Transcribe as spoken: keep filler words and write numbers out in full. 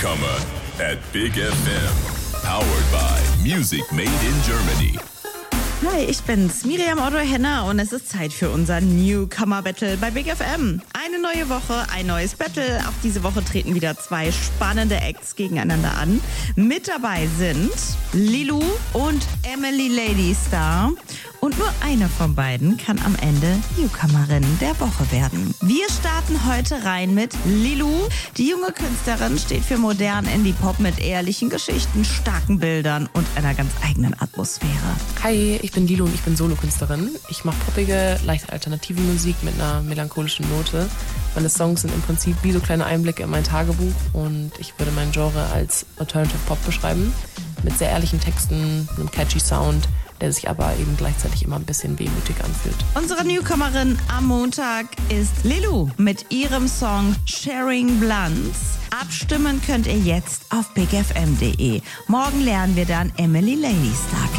Newcomer at Big F M. Powered by Music Made in Germany. Hi, ich bin's, Miriam Otto-Henner und es ist Zeit für unser Newcomer-Battle bei Big F M. Eine neue Woche, ein neues Battle. Auch diese Woche treten wieder zwei spannende Acts gegeneinander an. Mit dabei sind Lilou und Emily Ladystar. Und nur eine von beiden kann am Ende Newcomerin der Woche werden. Wir starten heute rein mit Lilou. Die junge Künstlerin steht für modernen Indie-Pop mit ehrlichen Geschichten, starken Bildern und einer ganz eigenen Atmosphäre. Hi, ich bin Lilou und ich bin Solokünstlerin. Ich mache poppige, leicht alternative Musik mit einer melancholischen Note. Meine Songs sind im Prinzip wie so kleine Einblicke in mein Tagebuch und ich würde mein Genre als Alternative Pop beschreiben. Mit sehr ehrlichen Texten, einem catchy Sound, der sich aber eben gleichzeitig immer ein bisschen wehmütig anfühlt. Unsere Newcomerin am Montag ist Lilou mit ihrem Song Sharing Blunts. Abstimmen könnt ihr jetzt auf big f m punkt d e. Morgen lernen wir dann Emily Ladystar